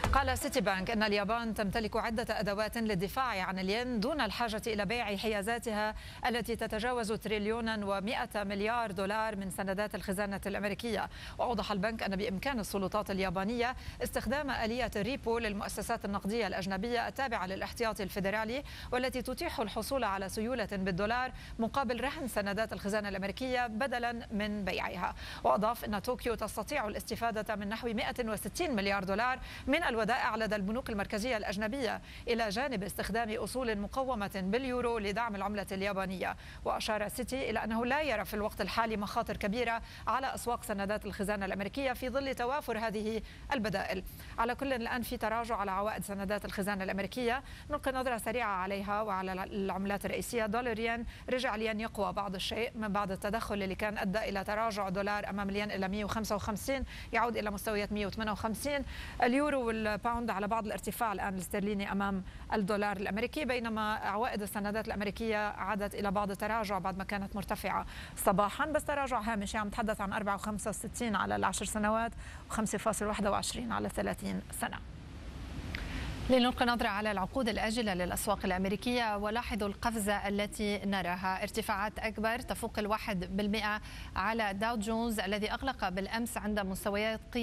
قال سيتي بانك أن اليابان تمتلك عدة أدوات للدفاع عن الين دون الحاجة إلى بيع حيازاتها التي تتجاوز تريليون و100 مليار دولار من سندات الخزانة الأمريكية. وأوضح البنك أن بإمكان السلطات اليابانية استخدام آلية الريبو للمؤسسات النقدية الأجنبية التابعة للاحتياطي الفيدرالي، والتي تتيح الحصول على سيولة بالدولار مقابل رهن سندات الخزانة الأمريكية بدلا من بيعها. وأضاف أن طوكيو تستطيع الاستفادة من نحو 160 مليار دولار من الودائع لدى البنوك المركزية الأجنبية، إلى جانب استخدام أصول مقومة باليورو لدعم العملة اليابانية. وأشار سيتي إلى أنه لا يرى في الوقت الحالي مخاطر كبيرة على أسواق سندات الخزانة الأمريكية في ظل توافر هذه البدائل. على كل، الآن في تراجع على عوائد سندات الخزانة الأمريكية. نلقي نظرة سريعة عليها وعلى العملات الرئيسية. دولار ين رجع الين يقوى بعض الشيء من بعد التدخل اللي كان أدى إلى تراجع دولار أمام الين إلى 155، يعود إلى مستويات 158. اليورو والباوند على بعض الارتفاع الآن الاسترليني أمام الدولار الأمريكي، بينما عوائد السندات الأمريكية عادت إلى بعض التراجع بعد ما كانت مرتفعة صباحا، بس تراجع هامشي. عم نتحدث عن 4.65 على العشر سنوات و5.21 على 30 سنة. لنلقي نظرة على العقود الآجلة للأسواق الأمريكية، ولاحظوا القفزة التي نراها. ارتفاعات أكبر تفوق 1% على داو جونز الذي أغلق بالأمس عند مستويات